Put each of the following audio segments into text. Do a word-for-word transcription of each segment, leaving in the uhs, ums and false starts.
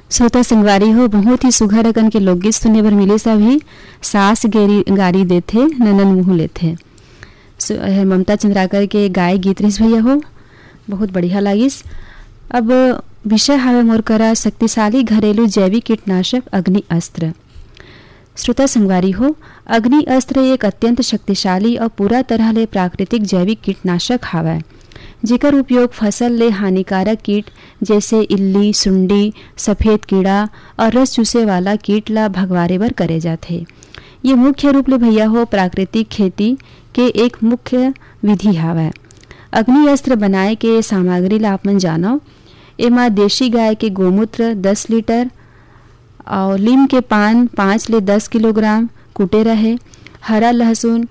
श्रोता संगवारी हो, बहुत ही सुघर अकन के लोकगीत सुनने बर मिले सभी। सास गेरी गारी देथे ननन मुँह लेथे। सो यह ममता चंद्राकर के गाय गीत रहिस भैया हो, बहुत बढ़िया लागिस। अब विषय हवे मोर करा शक्तिशाली घरेलू जैविक कीटनाशक अग्नि अस्त्र। श्रोता संगवारी हो, अग्नि अस्त्र एक अत्यंत शक्तिशाली और पूरा तरह ले प्राकृतिक जैविक कीटनाशक हावय, जेकर उपयोग फसल ले हानिकारक कीट जैसे इल्ली, सुंडी, सफ़ेद कीड़ा और रस चूसे वाला कीट ला भगवारे बर करे जाथे। ये मुख्य रूप ले भैया हो प्राकृतिक खेती के एक मुख्य विधि हावय। अग्नि अस्त्र बनाए के सामग्री ला आपमन जानो। एमा देशी गाय के गोमूत्र दस लीटर और लीम के पान पाँच ले दस किलोग्राम कूटे रहे, हरा लहसुन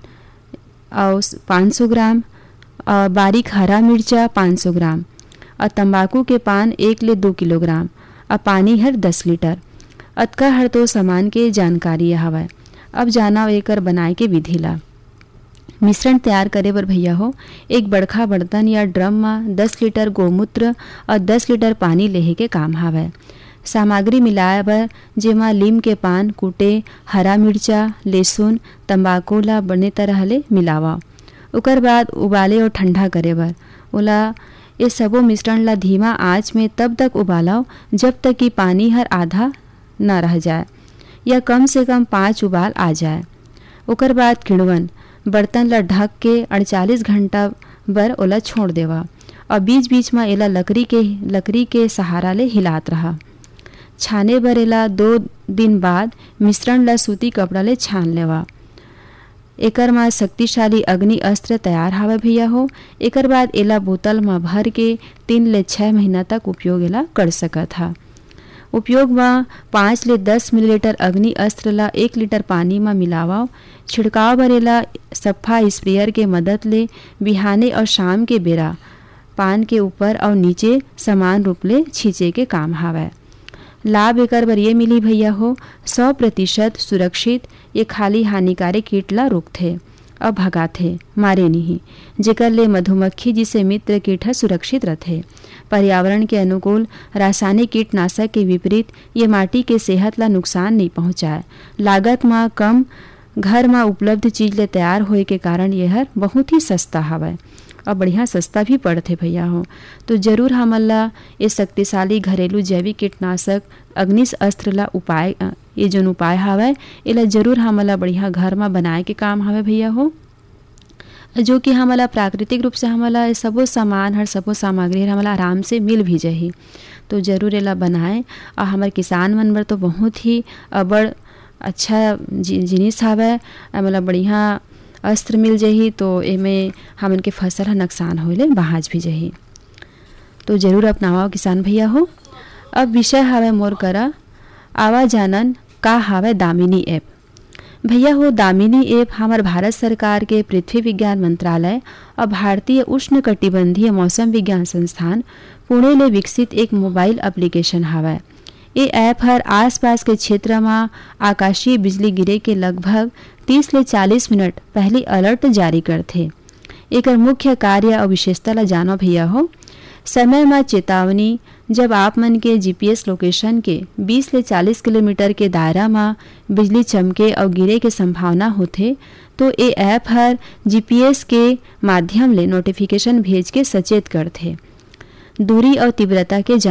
और पाँच सौ ग्राम और बारीक हरा मिर्चा पाँच सौ ग्राम और तंबाकू के पान एक ले दो किलोग्राम और पानी हर दस लीटर। अतका हर तो सामान के जानकारी हवय। अब जाना एकर बनाए के विधि ला। मिश्रण तैयार करे बर भैया हो, एक बड़खा बर्तन या ड्रम में दस लीटर गोमूत्र और दस लीटर पानी लेहे के काम हावय। सामग्री मिलाए बर जेमा लीम के पान कूटे, हरा मिर्चा, लहसुन, तंबाकू ला बने तरह ले मिलावा। उकर बाद उबाले और ठंडा करे बर ओला ये सबो मिश्रण ला धीमा आंच में तब तक उबालाओ जब तक कि पानी हर आधा न रह जाए या कम से कम पाँच उबाल आ जाए। उकर बाद किण्वन बर्तन ला ढक के अड़तालीस घंटा बर ओला छोड़ देवा और बीच बीच में एला लकड़ी के लकड़ी के सहारा ले हिलात रहा। छाने बर एला दो दिन बाद मिश्रण ला सूती कपड़ा ले छान लेवा। एकर में शक्तिशाली अग्नि अस्त्र तैयार हावे भैया हो। एकर बाद एला बोतल में भर के तीन ले छः महीना तक उपयोग एला कर सकत हा। उपयोग में पाँच ले दस मिलीलीटर अग्नि अस्त्र ला एक लीटर पानी में मिलावा। छिड़काव बर एला सफ़ा स्प्रेयर के मदद ले बिहाने और शाम के बेरा पान के ऊपर और नीचे समान रूप ले छींचे के काम हावय। लाभ एकर बर ये मिली भैया हो, सौ प्रतिशत सुरक्षित। ये खाली हानिकारक कीट ला रोकथे और भगाथे, मारे नहीं, जेकर ले मधुमक्खी जिसे मित्र कीट ह सुरक्षित रथे। पर्यावरण के अनुकूल रासायनिक कीटनाशक के विपरीत ये माटी के सेहत ला नुकसान नहीं पहुँचाए। लागत में कम, घर में उपलब्ध चीज ले तैयार होए के कारण यह बहुत ही सस्ता हवय और बढ़िया सस्ता भी पड़थे भैया हो। तो जरूर हमन ला ये शक्तिशाली घरेलू जैविक कीटनाशक अग्नि अस्त्र ला उपाय ये जोन उपाय हावय एला जरूर हमन ला बढ़िया घर में बनाए के काम हावय भैया हो, जो कि हमन ला प्राकृतिक रूप से हमन ला सबो सामान हर सबो सामग्री हमन ला आराम से मिल भी जाही। तो जरूर एला बनाए और हमारे किसान मन बर तो बहुत ही बड़ अच्छा जिनिस हावय। मतलब बढ़िया अस्त्र मिल जाही तो एमे हमन के फसल ह नुकसान होए ले बाँच भी जाही। तो जरूर अपनावा किसान भैया हो। अब विषय हावय मोर करा आवा जानन का हावय दामिनी ऐप। भैया हो, दामिनी ऐप हमार भारत सरकार के पृथ्वी विज्ञान मंत्रालय और भारतीय उष्ण कटिबंधीय मौसम विज्ञान संस्थान पुणे ले विकसित एक मोबाइल एप्लीकेशन हावय। ये ऐप हर आसपास के क्षेत्र में आकाशीय बिजली गिरे के लगभग तीस ले चालीस मिनट पहले अलर्ट जारी करथे। एकर मुख्य कार्य और विशेषता ला जानो भैया हो। समय में चेतावनी, जब आप मन के जीपीएस लोकेशन के बीस ले चालीस किलोमीटर के दायरा में बिजली चमके और गिरे के संभावना होथे तो ये ऐप हर जीपीएस के माध्यम ले नोटिफिकेशन भेज के सचेत करथे। दूरी और तीव्रता के